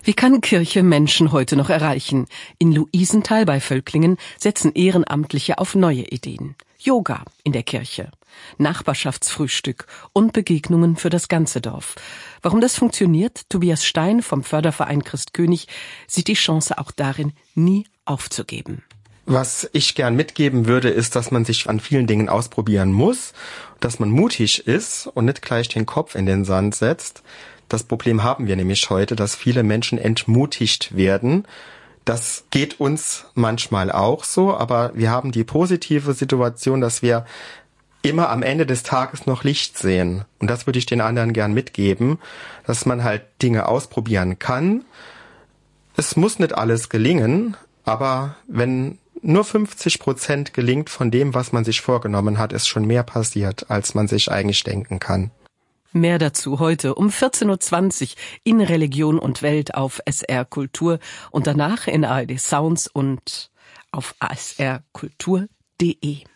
Wie kann Kirche Menschen heute noch erreichen? In Luisenthal bei Völklingen setzen Ehrenamtliche auf neue Ideen. Yoga in der Kirche, Nachbarschaftsfrühstück und Begegnungen für das ganze Dorf. Warum das funktioniert? Tobias Stein vom Förderverein Christkönig sieht die Chance auch darin, nie aufzugeben. Was ich gern mitgeben würde, ist, dass man sich an vielen Dingen ausprobieren muss, dass man mutig ist und nicht gleich den Kopf in den Sand setzt. Das Problem haben wir nämlich heute, dass viele Menschen entmutigt werden. Das geht uns manchmal auch so, aber wir haben die positive Situation, dass wir immer am Ende des Tages noch Licht sehen. Und das würde ich den anderen gern mitgeben, dass man halt Dinge ausprobieren kann. Es muss nicht alles gelingen, aber wenn nur 50% gelingt von dem, was man sich vorgenommen hat, ist schon mehr passiert, als man sich eigentlich denken kann. Mehr dazu heute um 14.20 Uhr in Religion und Welt auf SR Kultur und danach in ARD Sounds und auf srkultur.de.